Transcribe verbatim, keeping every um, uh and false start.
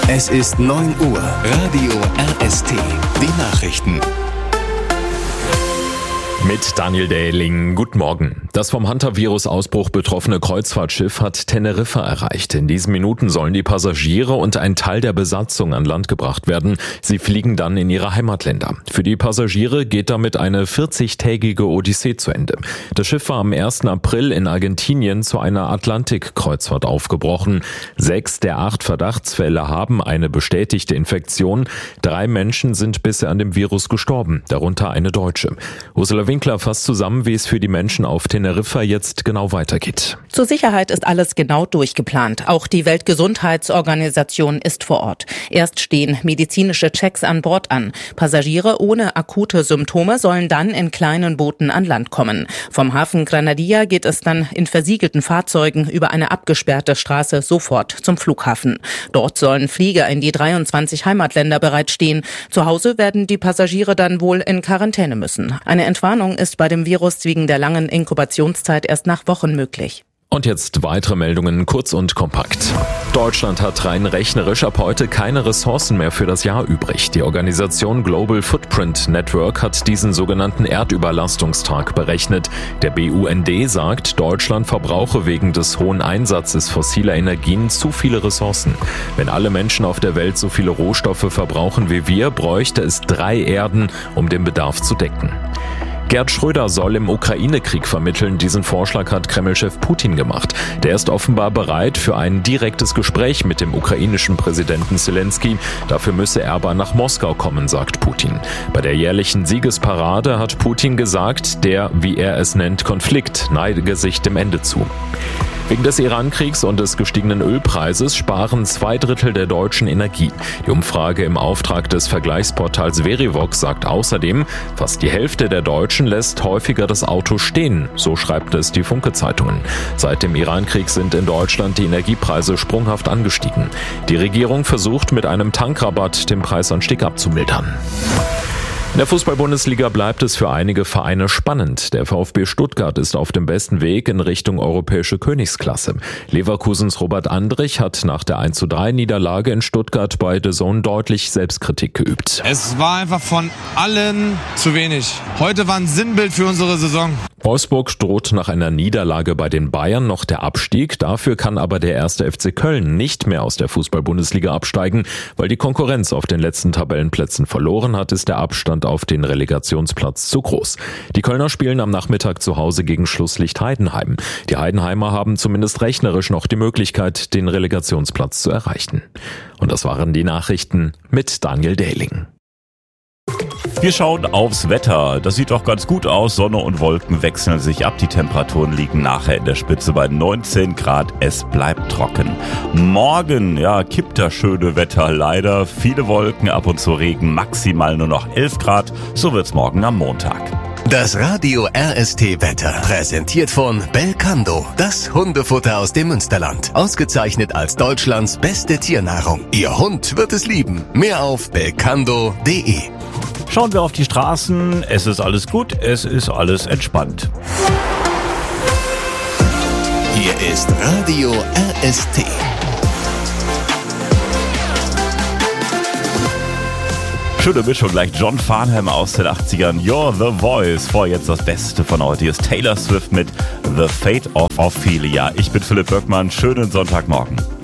Es ist neun Uhr. Radio R S T. Die Nachrichten. Mit Daniel Dähling. Guten Morgen. Das vom Hantavirus-Ausbruch betroffene Kreuzfahrtschiff hat Teneriffa erreicht. In diesen Minuten sollen die Passagiere und ein Teil der Besatzung an Land gebracht werden. Sie fliegen dann in ihre Heimatländer. Für die Passagiere geht damit eine vierzigtägige Odyssee zu Ende. Das Schiff war am ersten April in Argentinien zu einer Atlantik-Kreuzfahrt aufgebrochen. Sechs der acht Verdachtsfälle haben eine bestätigte Infektion. Drei Menschen sind bisher an dem Virus gestorben, darunter eine Deutsche. Ursula Winkler fasst zusammen, wie es für die Menschen auf Teneriffa jetzt genau weitergeht. Zur Sicherheit ist alles genau durchgeplant. Auch die Weltgesundheitsorganisation ist vor Ort. Erst stehen medizinische Checks an Bord an. Passagiere ohne akute Symptome sollen dann in kleinen Booten an Land kommen. Vom Hafen Granadilla geht es dann in versiegelten Fahrzeugen über eine abgesperrte Straße sofort zum Flughafen. Dort sollen Flieger in die dreiundzwanzig Heimatländer bereitstehen. Zu Hause werden die Passagiere dann wohl in Quarantäne müssen. Eine Entwarnung ist bei dem Virus wegen der langen Inkubationszeit erst nach Wochen möglich. Und jetzt weitere Meldungen, kurz und kompakt. Deutschland hat rein rechnerisch ab heute keine Ressourcen mehr für das Jahr übrig. Die Organisation Global Footprint Network hat diesen sogenannten Erdüberlastungstag berechnet. Der B U N D sagt, Deutschland verbrauche wegen des hohen Einsatzes fossiler Energien zu viele Ressourcen. Wenn alle Menschen auf der Welt so viele Rohstoffe verbrauchen wie wir, bräuchte es drei Erden, um den Bedarf zu decken. Gerd Schröder soll im Ukraine-Krieg vermitteln. Diesen Vorschlag hat Kreml-Chef Putin gemacht. Der ist offenbar bereit für ein direktes Gespräch mit dem ukrainischen Präsidenten Zelensky. Dafür müsse er aber nach Moskau kommen, sagt Putin. Bei der jährlichen Siegesparade hat Putin gesagt, der, wie er es nennt, Konflikt neige sich dem Ende zu. Wegen des Iran-Kriegs und des gestiegenen Ölpreises sparen zwei Drittel der Deutschen Energie. Die Umfrage im Auftrag des Vergleichsportals Verivox sagt außerdem, fast die Hälfte der Deutschen lässt häufiger das Auto stehen, so schreibt es die Funke-Zeitungen. Seit dem Iran-Krieg sind in Deutschland die Energiepreise sprunghaft angestiegen. Die Regierung versucht mit einem Tankrabatt den Preisanstieg abzumildern. In der Fußball-Bundesliga bleibt es für einige Vereine spannend. Der VfB Stuttgart ist auf dem besten Weg in Richtung europäische Königsklasse. Leverkusens Robert Andrich hat nach der eins zu drei Niederlage in Stuttgart bei D A Z N deutlich Selbstkritik geübt. Es war einfach von allen zu wenig. Heute war ein Sinnbild für unsere Saison. Wolfsburg droht nach einer Niederlage bei den Bayern noch der Abstieg. Dafür kann aber der erste F C Köln nicht mehr aus der Fußball-Bundesliga absteigen. Weil die Konkurrenz auf den letzten Tabellenplätzen verloren hat, ist der Abstand auf den Relegationsplatz zu groß. Die Kölner spielen am Nachmittag zu Hause gegen Schlusslicht Heidenheim. Die Heidenheimer haben zumindest rechnerisch noch die Möglichkeit, den Relegationsplatz zu erreichen. Und das waren die Nachrichten mit Daniel Dähling. Wir schauen aufs Wetter. Das sieht doch ganz gut aus. Sonne und Wolken wechseln sich ab. Die Temperaturen liegen nachher in der Spitze bei neunzehn Grad. Es bleibt trocken. Morgen, ja, kippt das schöne Wetter leider. Viele Wolken, ab und zu Regen, maximal nur noch elf Grad. So wird's morgen am Montag. Das Radio R S T-Wetter präsentiert von Belcando, das Hundefutter aus dem Münsterland. Ausgezeichnet als Deutschlands beste Tiernahrung. Ihr Hund wird es lieben. Mehr auf belcando punkt de. Schauen wir auf die Straßen. Es ist alles gut, es ist alles entspannt. Hier ist Radio R S T. Schöne Mischung, gleich John Farnham aus den achtzigern. You're the Voice. Vor jetzt das Beste von heute. Hier ist Taylor Swift mit The Fate of Ophelia. Ich bin Philipp Böckmann. Schönen Sonntagmorgen.